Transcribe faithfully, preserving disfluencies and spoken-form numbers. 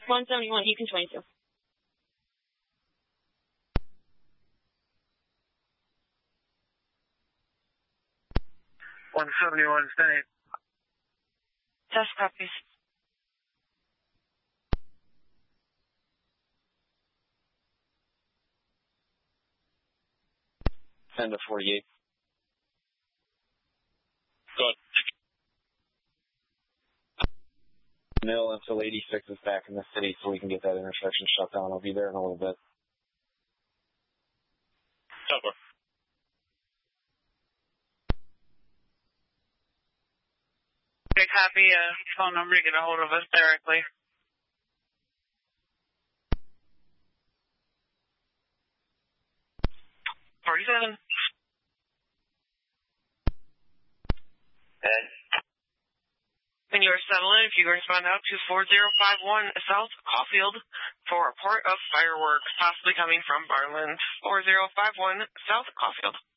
one seventy-one, Beacon twenty-two. one seventy-one, state. Test copies. ten to forty-eight. Good. Mill until eighty-six is back in the city so we can get that intersection shut down. I'll be there in a little bit. Cover. Okay, copy. Uh, phone number to get a hold of us directly. forty-seven. Ed. When you are settling, if you respond out to four zero five one South Caulfield for a report of fireworks possibly coming from Barland. four zero five one South Caulfield.